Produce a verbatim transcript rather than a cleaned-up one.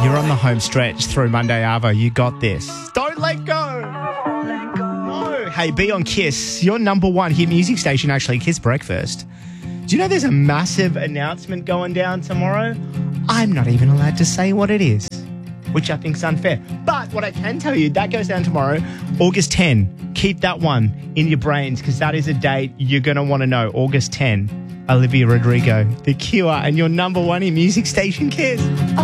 You're on the home stretch through Monday Arvo. You got this. Don't let go. No. Hey, be on Kiss. Your number one hit music station, actually, Kiss Breakfast. Do you know there's a massive announcement going down tomorrow? I'm not even allowed to say what it is, which I think's unfair. But what I can tell you, that goes down tomorrow, August tenth. Keep that one in your brains because that is a date you're going to want to know. August tenth. Olivia Rodrigo, The Cure, and your number one in music station, Kiss.